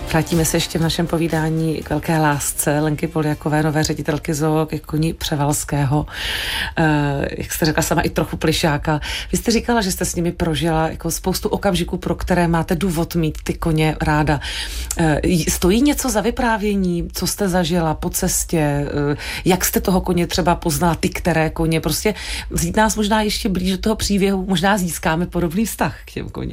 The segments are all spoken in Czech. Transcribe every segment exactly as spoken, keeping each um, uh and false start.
Vrátíme se ještě v našem povídání k velké lásce Lenky Poljakové, nové ředitelky zoo, ke koni Převalského. Eh, jak jste řekla sama, i trochu plišáka. Vy jste říkala, že jste s nimi prožila jako spoustu okamžiků, pro které máte důvod mít ty koně ráda. Eh, stojí něco za vyprávění, co jste zažila po cestě, eh, jak jste toho koně třeba poznala, ty které koně, prostě vzít nás možná ještě blíž do toho příběhu, možná získáme podobný vztah k těm koním.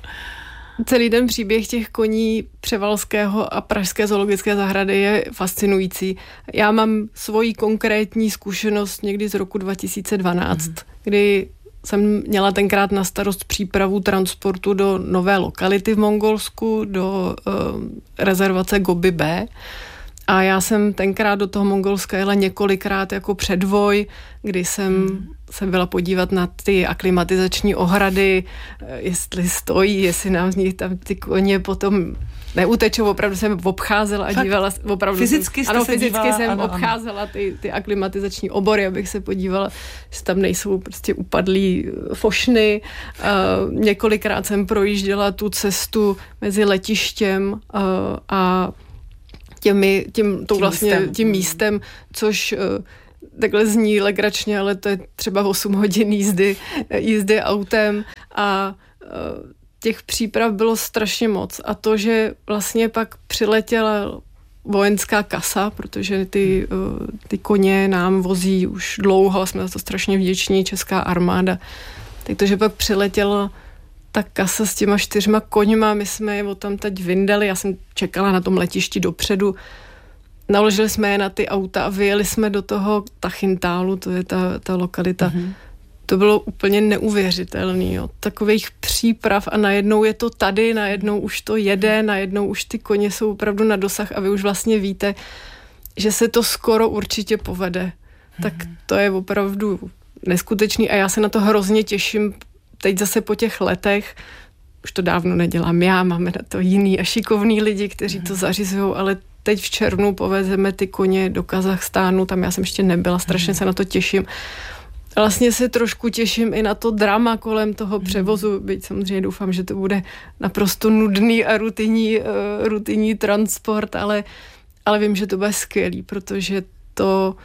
Celý ten příběh těch koní Převalského a Pražské zoologické zahrady je fascinující. Já mám svoji konkrétní zkušenost někdy z roku dva tisíce dvanáct, mm. kdy jsem měla tenkrát na starost přípravu transportu do nové lokality v Mongolsku, do uh, rezervace Gobi B. A já jsem tenkrát do toho Mongolska jela několikrát jako předvoj, kdy jsem hmm. se byla podívat na ty aklimatizační ohrady, jestli stojí, jestli nám z nich tam ty koně potom neutečou. Opravdu jsem obcházela a Fakt? dívala. Opravdu fyzicky jsem, ano, se fyzicky dívala, jsem ano, obcházela ano. Ty, ty aklimatizační obory, abych se podívala, že tam nejsou prostě upadlý fošny. Uh, několikrát jsem projížděla tu cestu mezi letištěm uh, a Těmi, tím, tím, vlastně, místem. tím místem, což uh, takhle zní legračně, ale to je třeba osm hodin jízdy, jízdy autem a uh, těch příprav bylo strašně moc. A to, že vlastně pak přiletěla vojenská kasa, protože ty, uh, ty koně nám vozí už dlouho, jsme za to strašně vděční, česká armáda. Tak to, že pak přiletěla ta kasa s těma čtyřma koňma, my jsme je odtamtať vyndali, já jsem čekala na tom letišti dopředu, naložili jsme je na ty auta a vyjeli jsme do toho Tachintálu, to je ta, ta lokalita. Mm-hmm. To bylo úplně neuvěřitelný, jo. Takových příprav a najednou je to tady, najednou už to jede, najednou už ty koně jsou opravdu na dosah a vy už vlastně víte, že se to skoro určitě povede. Mm-hmm. Tak to je opravdu neskutečný a já se na to hrozně těším. Teď zase po těch letech, už to dávno nedělám já, máme na to jiný a šikovný lidi, kteří to zařizují, ale teď v červnu povezeme ty koně do Kazachstánu, tam já jsem ještě nebyla, strašně se na to těším. Vlastně se trošku těším i na to drama kolem toho převozu, byť samozřejmě doufám, že to bude naprosto nudný a rutinní, uh, rutinní transport, ale, ale vím, že to bude skvělý, protože to,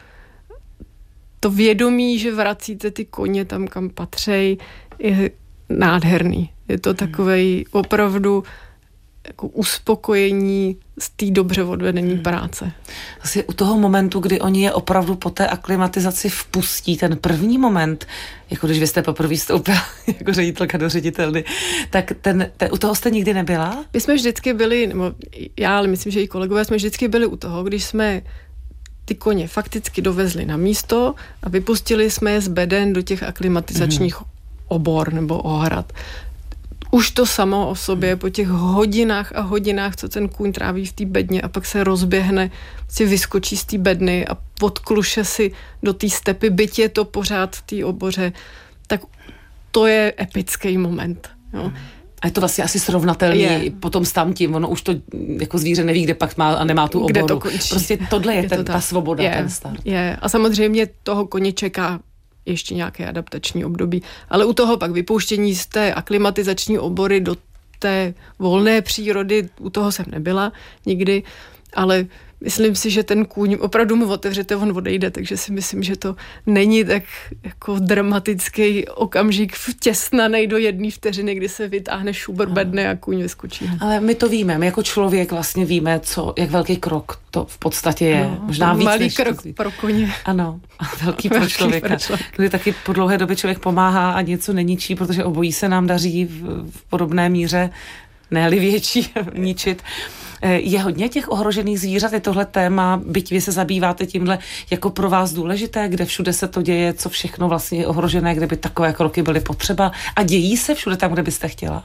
to vědomí, že vracíte ty koně tam, kam patří, je nádherný. Je to takovej opravdu jako uspokojení z té dobře odvedení hmm. práce. Asi u toho momentu, kdy oni je opravdu po té aklimatizaci vpustí, ten první moment, jako když vy jste poprvé vstoupila jako ředitelka do ředitelny, tak ten, ten, u toho jste nikdy nebyla? My jsme vždycky byli, nebo já, ale myslím, že i kolegové, jsme vždycky byli u toho, když jsme ty koně fakticky dovezli na místo a vypustili jsme je z beden do těch aklimatizačních hmm. obor nebo ohrad. Už to samo o sobě po těch hodinách a hodinách, co ten kůň tráví v té bedně a pak se rozběhne, si vyskočí z té bedny a odkluše si do té stepy, byť je to pořád v té oboře, tak to je epický moment. Jo. A je to vlastně asi srovnatelný je. Potom s tamtím, ono už to jako zvíře neví, kde pak má a nemá tu oboru. Kde to končí. Prostě tohle je, je ten, to ta svoboda, je, ten start. Je. A samozřejmě toho koně čeká ještě nějaké adaptační období. Ale u toho pak vypouštění z té aklimatizační obory do té volné přírody, u toho jsem nebyla nikdy, ale myslím si, že ten kůň opravdu mu otevřete, on odejde, takže si myslím, že to není tak jako dramatický okamžik vtěsnanej do jedné vteřiny, kdy se vytáhne šuber bedny a kůň vyskočí. Ale my to víme, my jako člověk vlastně víme, co, jak velký krok to v podstatě je. No, možná víc malý než krok to... pro koně. Ano, a velký pro člověka. Pro člověk. Kdy taky po dlouhé době člověk pomáhá a něco neničí, protože obojí se nám daří v, v podobné míře, ne-li větší, ničit. Je hodně těch ohrožených zvířat, je tohle téma, byť vy se zabýváte tímhle, jako pro vás důležité, kde všude se to děje, co všechno vlastně je ohrožené, kde by takové kroky byly potřeba a dějí se všude tam, kde byste chtěla?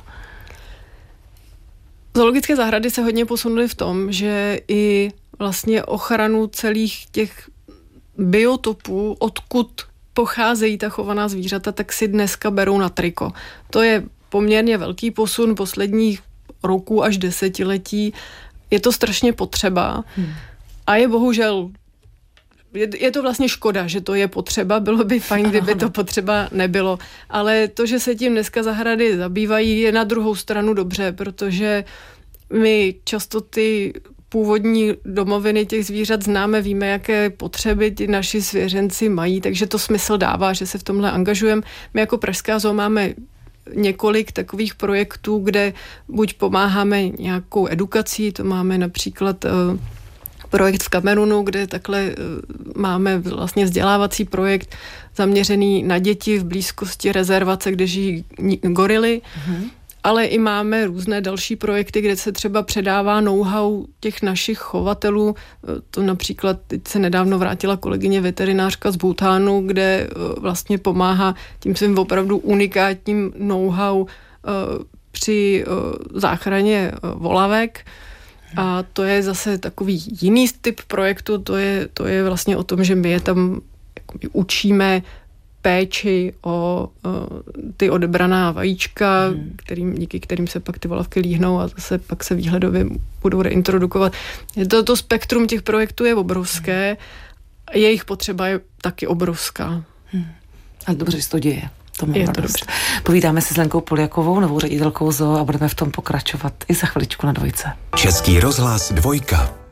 Zoologické zahrady se hodně posunuly v tom, že i vlastně ochranu celých těch biotopů, odkud pocházejí ta chovaná zvířata, tak si dneska berou na triko. To je poměrně velký posun posledních roků až desetiletí. Je to strašně potřeba hmm. a je bohužel, je, je to vlastně škoda, že to je potřeba, bylo by fajn, kdyby to potřeba nebylo, ale to, že se tím dneska zahrady zabývají, je na druhou stranu dobře, protože my často ty původní domoviny těch zvířat známe, víme, jaké potřeby ti naši svěřenci mají, takže to smysl dává, že se v tomhle angažujeme. My jako Pražská zoo máme několik takových projektů, kde buď pomáháme nějakou edukací, to máme například uh, projekt v Kamerunu, kde takhle uh, máme vlastně vzdělávací projekt zaměřený na děti v blízkosti rezervace, kde žijí gorily. Mm-hmm. Ale i máme různé další projekty, kde se třeba předává know-how těch našich chovatelů. To například teď se nedávno vrátila kolegyně veterinářka z Bhutánu, kde vlastně pomáhá tím svým opravdu unikátním know-how při záchraně volavek. A to je zase takový jiný typ projektu, to je, to je vlastně o tom, že my je tam jakoby učíme péči o, o ty odebraná vajíčka, hmm. kterým, díky kterým se pak ty volavky líhnou a zase pak se výhledově budou reintrodukovat. To, to spektrum těch projektů je obrovské hmm. a jejich potřeba je taky obrovská. Hmm. A dobře, že se to děje. To je to dobře. Povídáme se s Lenkou Poljakovou, novou ředitelkou zoo, a budeme v tom pokračovat i za chviličku na Dvojce. Český rozhlas Dvojka.